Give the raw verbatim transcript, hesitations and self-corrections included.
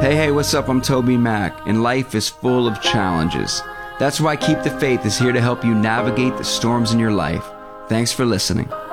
Hey, hey, what's up? I'm Toby Mac, and life is full of challenges. That's why Keep the Faith is here to help you navigate the storms in your life. Thanks for listening.